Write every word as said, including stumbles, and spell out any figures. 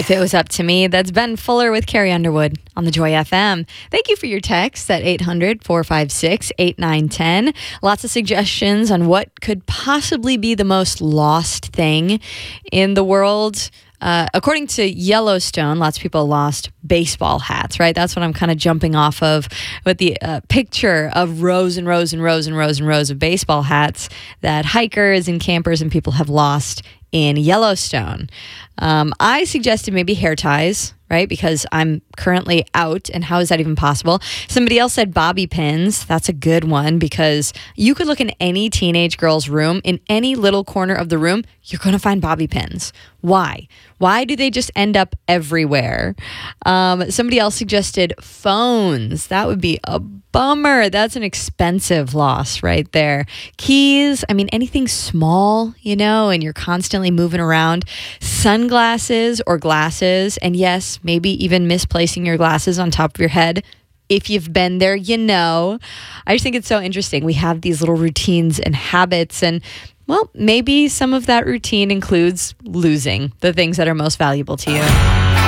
If it was up to me, that's Ben Fuller with Carrie Underwood on the Joy F M. Thank you for your text at eight hundred, four five six, eight nine one zero. Lots of suggestions on what could possibly be the most lost thing in the world. Uh, according to Yellowstone, lots of people lost baseball hats, right? That's what I'm kind of jumping off of with the uh, picture of rows and rows and rows and rows and rows of baseball hats that hikers and campers and people have lost in Yellowstone. Um, I suggested maybe hair ties, right? Because I'm currently out, and how is that even possible? Somebody else said bobby pins. That's a good one, because you could look in any teenage girl's room, in any little corner of the room, you're going to find bobby pins. Why? Why do they just end up everywhere? Um, somebody else suggested phones. That would be a bummer. That's an expensive loss right there. Keys. I mean, anything small, you know, and you're constantly moving around. Sunglasses or glasses. And yes, maybe even misplacing your glasses on top of your head. If you've been there, you know. I just think it's so interesting. We have these little routines and habits, and well, maybe some of that routine includes losing the things that are most valuable to you.